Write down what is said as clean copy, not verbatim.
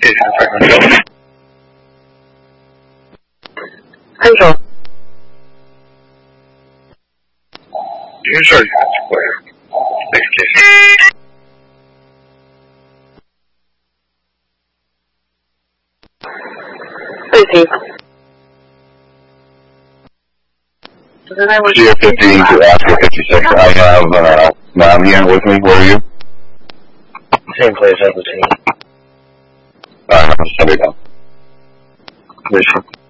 Control. User where next case. Busy. Zero 15 to Oscar 56. I have Mom here with me. Where are you? Same place as the team. Alright, I'm just going to go. Listen.